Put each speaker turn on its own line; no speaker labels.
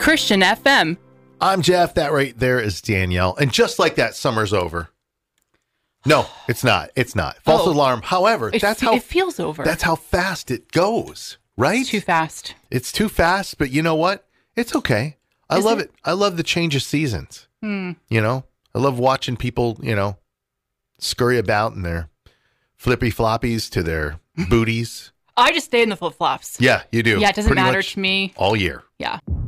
Christian FM.
I'm Jeff. That right there is Danielle. And just like that, summer's over. No, it's not. It's not. False alarm. However,
it feels over.
That's how fast it goes, right?
It's too fast.
It's too fast, but you know what? It's okay. I love it. I love the change of seasons. You know, I love watching people, scurry about in their flippy floppies to their booties.
I just stay in the flip flops.
Yeah, you do.
Yeah, it doesn't
Pretty
matter
much
to me.
all year.
Yeah.